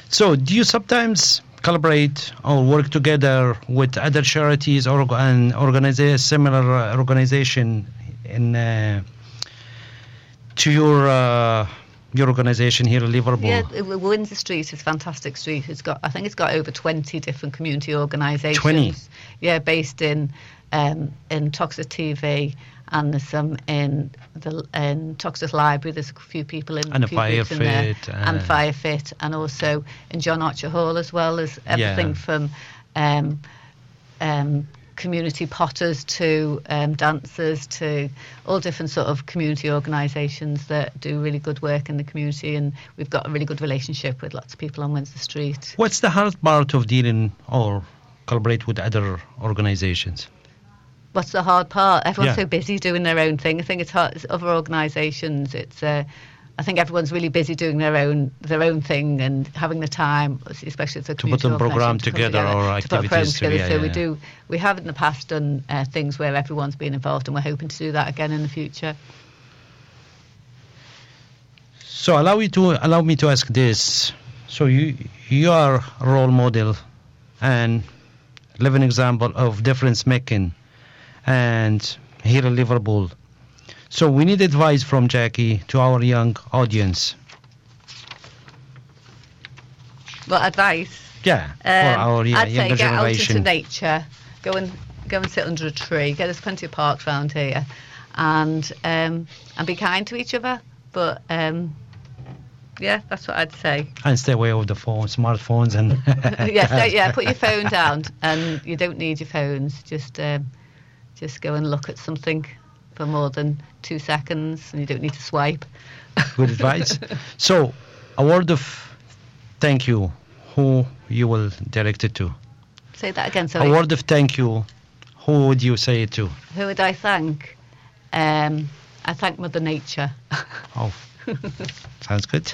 So, do you sometimes collaborate or work together with other charities or and organize similar organization in to your organization here in Liverpool? Yeah, Windsor Street is a fantastic street. I think it's got over 20 different community organisations. 20? Yeah, based in Toxteth TV, and there's some in Toxteth Library. There's a few people in, and a few groups in there, and Firefit, and also in John Archer Hall as well. There's everything from community potters to dancers to all different sort of community organisations that do really good work in the community, and we've got a really good relationship with lots of people on Windsor Street. What's the hard part of dealing or collaborate with other organisations? What's the hard part? Everyone's so busy doing their own thing. I think it's hard. It's other organisations, I think everyone's really busy doing their own thing and having the time, especially to put a program together or activities together. So we have in the past done things where everyone's been involved, and we're hoping to do that again in the future. So allow me to ask this. So you are a role model and living example of difference making, and here in Liverpool. So we need advice from Jackie to our young audience. What advice? Yeah, for our I'd younger say get out generation. into nature, go and sit under a tree. There's plenty of parks around here, and be kind to each other. But yeah, that's what I'd say. And stay away with the smartphones and put your phone down, and you don't need your phones. Just go and look at something for more than 2 seconds, and you don't need to swipe. Good advice. So, a word of thank you. Who you will direct it to? Say that again. Sorry. A word of thank you. Who would you say it to? Who would I thank? I thank Mother Nature. Oh, sounds good.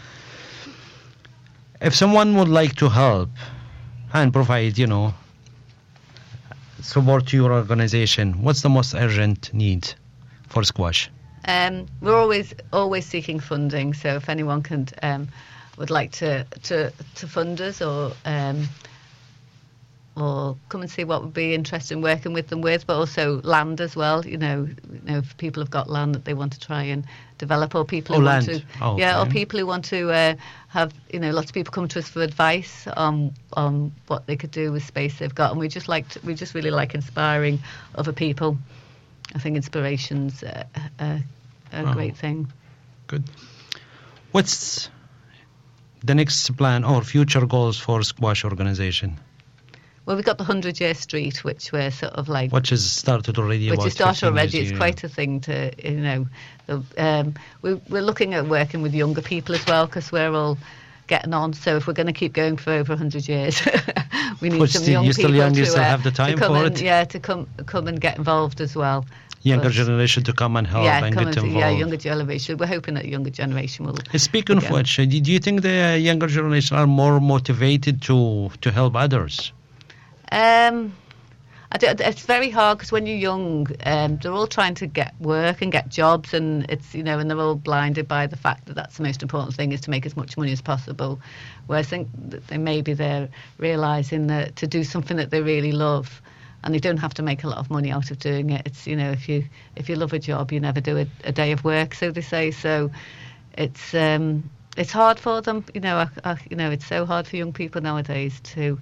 If someone would like to help and provide, support to your organization, what's the most urgent need for Squash? We're always seeking funding. So if anyone would like to fund us or come and see what would be interested in working with them with, but also land as well. If people have got land that they want to try and develop, or people who want to, or people who want to have, lots of people come to us for advice on what they could do with space they've got, and we just really like inspiring other people. I think inspiration's a great thing. Good. What's the next plan or future goals for Squash organization? Well, we've got the 100-year street, which we're sort of like... Which has started already. It's quite a thing to, we're looking at working with younger people as well, because we're all getting on. So if we're going to keep going for over 100 years, we need some young people you still have the time for it? Yeah, to come and get involved as well. Younger generation to come and help and get involved. Yeah, younger generation. We're hoping that the younger generation will... Speaking of which, do you think the younger generation are more motivated to help others? It's very hard, because when you're young, they're all trying to get work and get jobs, and it's and they're all blinded by the fact that that's the most important thing, is to make as much money as possible. Whereas I think that they're realising that to do something that they really love, and they don't have to make a lot of money out of doing it. It's if you love a job, you never do a day of work, so they say. So it's hard for them. It's so hard for young people nowadays to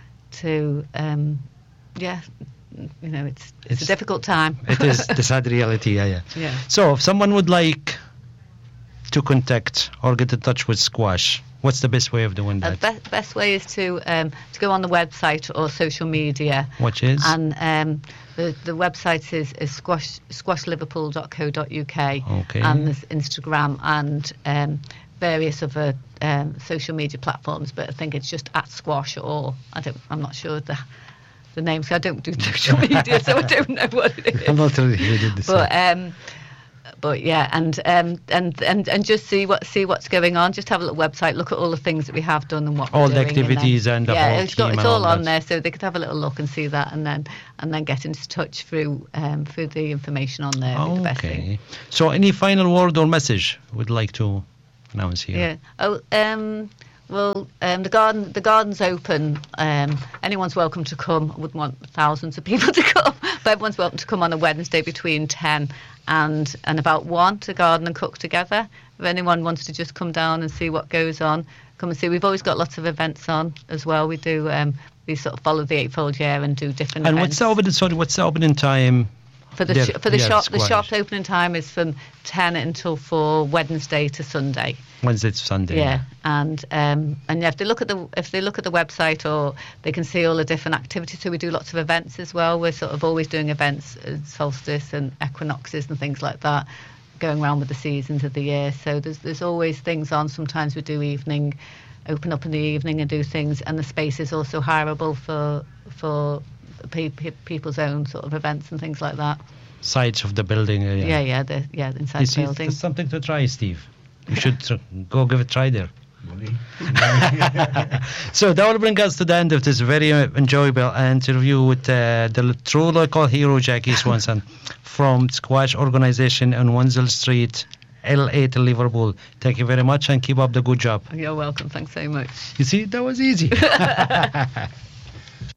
it's a difficult time. It is the sad reality. Yeah. So if someone would like to contact or get in touch with Squash, what's the best way of doing that? The best way is to go on the website or social media. Which is? And the website is squashliverpool.co.uk. Okay. And there's Instagram and various other social media platforms, but I think it's just at Squash, or I'm not sure the name, so I don't do social media, so I don't know what it is. I'm not really did this. But yeah, and just see what's going on. Just have a little website, look at all the things that we have done and what we're doing, all the activities and the whole team. It's all on there, so they could have a little look and see that, and then get into touch through the information on there. Okay. The best thing. So, any final word or message would like to announce here? Yeah. Well, the garden's open. Anyone's welcome to come. I wouldn't want thousands of people to come, but everyone's welcome to come on a Wednesday between 10 and about 1 to garden and cook together. If anyone wants to just come down and see what goes on, come and see. We've always got lots of events on as well. We do. We sort of follow the Eightfold Year and do different And events. what's the opening time? For the shop, the shop opening time is from 10 until 4, Wednesday to Sunday. Wednesday to Sunday. Yeah, and if they look at the website, or they can see all the different activities. So we do lots of events as well. We're sort of always doing events, solstice and equinoxes and things like that, going around with the seasons of the year. So there's always things on. Sometimes we do open up in the evening and do things, and the space is also hireable for people's own sort of events and things like that. Sides of the building. Inside the building. It's something to try, Steve. You should go give it a try there. So that will bring us to the end of this very enjoyable interview with the true local hero, Jackie Swanson, from Squash Organization on Wenzel Street, L8 in Liverpool. Thank you very much and keep up the good job. You're welcome. Thanks so much. You see, that was easy.